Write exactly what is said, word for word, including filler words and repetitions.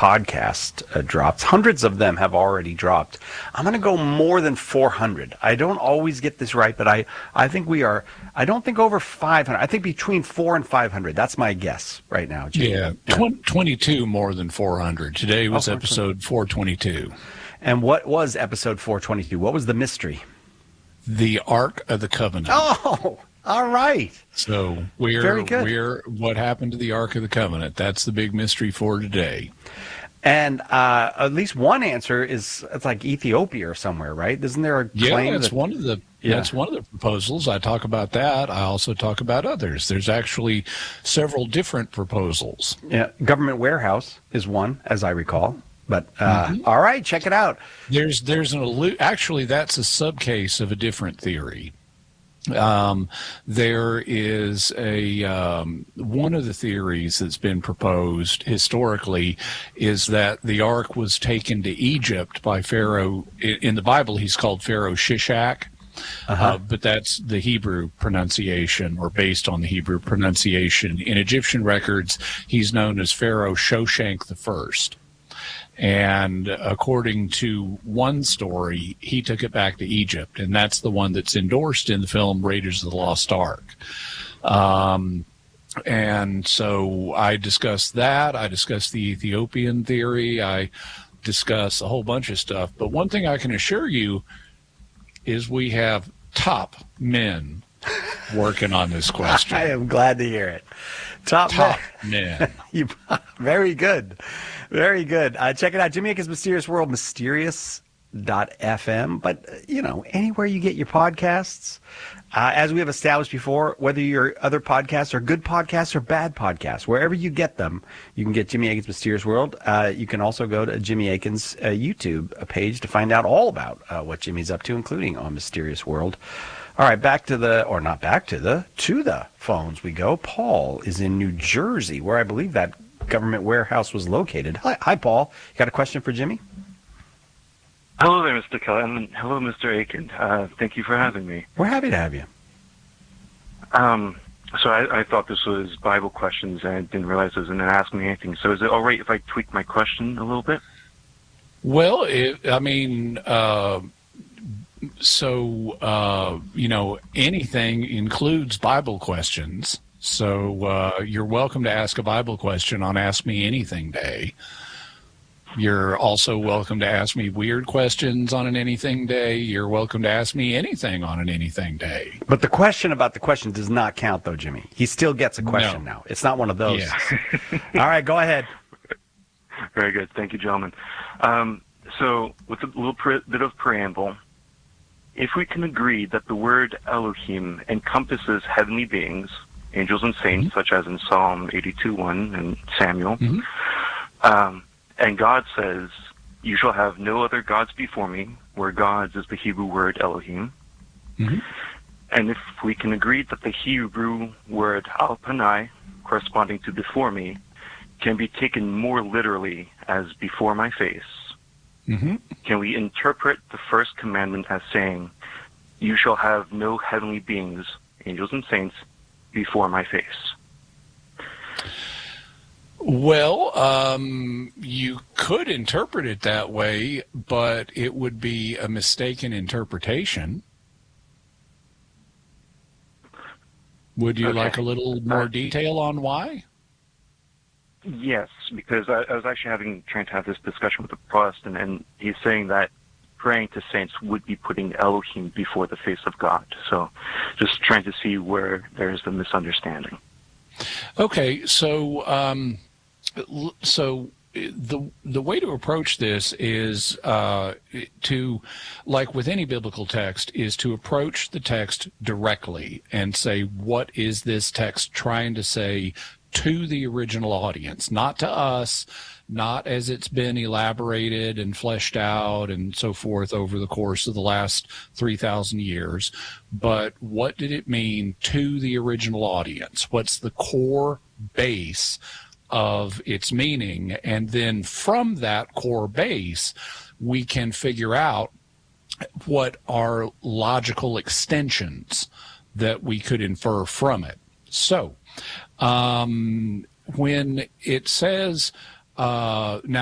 podcast uh, drops. Hundreds of them have already dropped. I'm going to go more than four hundred. I don't always get this right, but I, I think we are, I don't think over five hundred. I think between four and five hundred. That's my guess right now, Jim. Yeah, yeah. twenty-two more than four hundred. Today was oh, episode four twenty-two. And what was episode four twenty-two? What was the mystery? The Ark of the Covenant. Oh, all right. So we're, Very good. we're what happened to the Ark of the Covenant. That's the big mystery for today. And uh, at least one answer is it's like Ethiopia or somewhere, right? Isn't there a claim? Yeah, that's that, one of the yeah. that's one of the proposals. I talk about that. I also talk about others. There's actually several different proposals. Yeah, Government Warehouse is one, as I recall. But uh, mm-hmm. all right, check it out. There's there's an allu- actually that's a subcase of a different theory. Um, there is a um, one of the theories that's been proposed historically is that the ark was taken to Egypt by Pharaoh. In the Bible, he's called Pharaoh Shishak, uh-huh. uh, but that's the Hebrew pronunciation, or based on the Hebrew pronunciation. In Egyptian records, he's known as Pharaoh Shoshank the First. And according to one story, he took it back to Egypt, and that's the one that's endorsed in the film Raiders of the Lost Ark. Um, and so I discussed that. I discussed the Ethiopian theory. I discuss a whole bunch of stuff. But one thing I can assure you is we have top men working on this question. I am glad to hear it. Top, top men. men. you, very good. Very good. Uh, check it out. Jimmy Akin's Mysterious World, mysterious dot f m. But, uh, you know, anywhere you get your podcasts, uh, as we have established before, whether your other podcasts are good podcasts or bad podcasts, wherever you get them, you can get Jimmy Akin's Mysterious World. Uh, you can also go to Jimmy Akin's uh, YouTube page to find out all about uh, what Jimmy's up to, including on Mysterious World. All right, back to the, or not back to the, to the phones we go. Paul is in New Jersey, where I believe that Government Warehouse was located. Hi, hi, Paul. You got a question for Jimmy? Hello there, Mister Kelly. And hello, Mister Akin. Uh, thank you for having me. We're happy to have you. Um, so I, I thought this was Bible questions, and I didn't realize it was going to ask me anything. So is it all right if I tweak my question a little bit? Well, it, I mean, uh, so, uh, you know, anything includes Bible questions. So uh, you're welcome to ask a Bible question on Ask Me Anything Day. You're also welcome to ask me weird questions on an Anything Day. You're welcome to ask me anything on an Anything Day. But the question about the question does not count, though, Jimmy. He still gets a question no. now. It's not one of those. Yeah. All right, go ahead. Very good. Thank you, gentlemen. Um, so with a little pre- bit of preamble, if we can agree that the word Elohim encompasses heavenly beings, angels and saints, mm-hmm. such as in Psalm eighty-two one and Samuel. Mm-hmm. Um, and God says, you shall have no other gods before me, where gods is the Hebrew word Elohim. Mm-hmm. And if we can agree that the Hebrew word Al-Panai, corresponding to before me, can be taken more literally as before my face, mm-hmm. can we interpret the first commandment as saying, you shall have no heavenly beings, angels and saints, before my face? Well, um, you could interpret it that way, but it would be a mistaken interpretation. Would you okay. like a little more uh, detail on why? Yes, because I, I was actually having trying to have this discussion with a Protestant, and he's saying that praying to saints would be putting Elohim before the face of God. So just trying to see where there's the misunderstanding. Okay, so um, so the the way to approach this is uh, to, like with any biblical text, is to approach the text directly and say, what is this text trying to say to the original audience, not to us, not as it's been elaborated and fleshed out and so forth over the course of the last three thousand years, but what did it mean to the original audience? What's the core base of its meaning? And then from that core base, we can figure out what are logical extensions that we could infer from it. So, um, when it says, uh, now